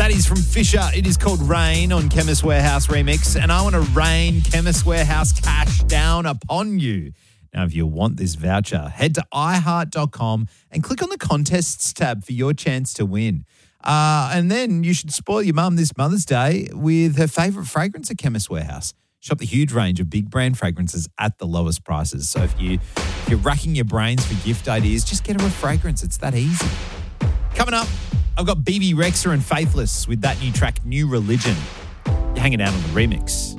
That is from Fisher. It is called Rain on Chemist Warehouse Remix. And I want to rain Chemist Warehouse cash down upon you. Now, if you want this voucher, head to iHeart.com and click on the contests tab for your chance to win. And then you should spoil your mum this Mother's Day with her favourite fragrance at Chemist Warehouse. Shop the huge range of big brand fragrances at the lowest prices. So if you're racking your brains for gift ideas, just get her a fragrance. It's that easy. Coming up, I've got BB Rexha and Faithless with that new track, New Religion. You're hanging out on the remix.